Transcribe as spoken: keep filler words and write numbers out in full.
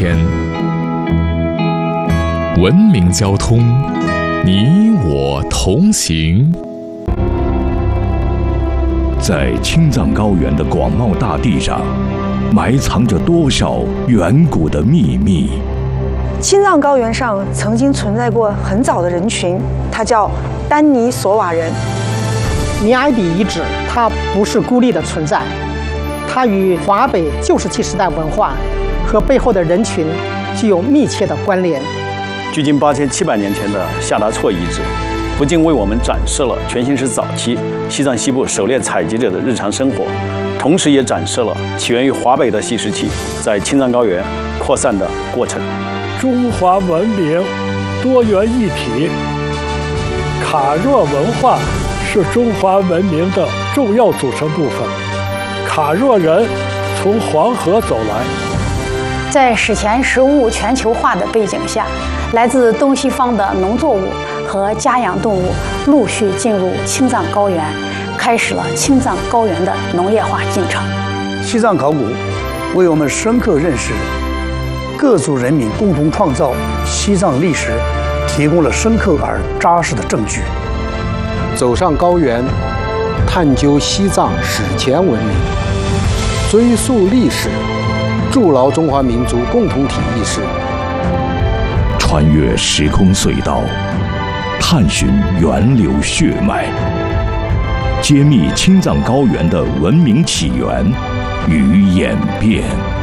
天，文明交通，你我同行。 在青藏高原的广袤大地上，埋藏着多少远古的秘密？ 青藏高原上曾经存在过很早的人群，它叫丹尼索瓦人。 尼埃比遗址，它不是孤立的存在，它与华北旧石器时代文化和背后的人群具有密切的关联。 距今八千七百年前的夏达措遗址，不仅为我们展示了全新石早期西藏西部狩猎采集者的日常生活，同时也展示了起源于华北的新石器在青藏高原扩散的过程。 中华文明多元一体，卡若文化是中华文明的重要组成部分。卡若人从黄河走来， 在史前食物全球化的背景下，来自东西方的农作物和家养动物陆续进入青藏高原，开始了青藏高原的农业化进程。 西藏考古为我们深刻认识各族人民共同创造西藏历史提供了深刻而扎实的证据。 走上高原，探究西藏史前文明，追溯历史，筑牢中华民族共同体意识。 穿越时空隧道，探寻源流血脉，揭秘青藏高原的文明起源与演变。